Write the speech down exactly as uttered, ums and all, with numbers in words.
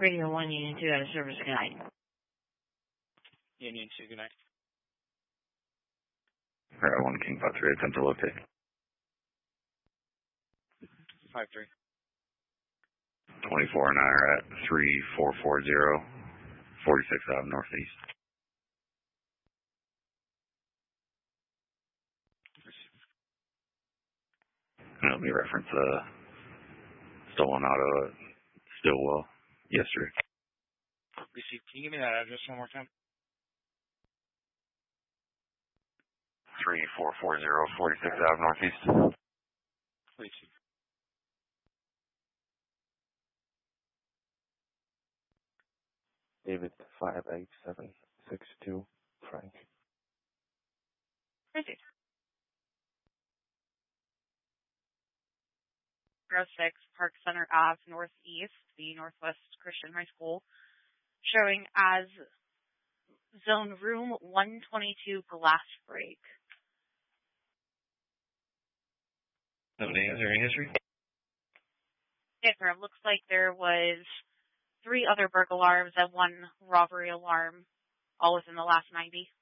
Radio one, Union two, out of service, good night. Union two, good night. Radio one, King five three, attempt to locate. five three. twenty-four and I are at three four four zero, forty-sixth Avenue Northeast. Let me reference uh, stolen auto at Stillwell yesterday. Received. Can you give me that address one more time? three four four zero, forty-sixth Avenue Northeast. Please. David five eight seven six two, Frank. Proceed. zero six Park Center Ave Northeast, the Northwest Christian High School, showing as zone room one twenty-two glass break. Is there any history? Yes, sir. It looks like there was three other burglar alarms and one robbery alarm, all within the last ninety.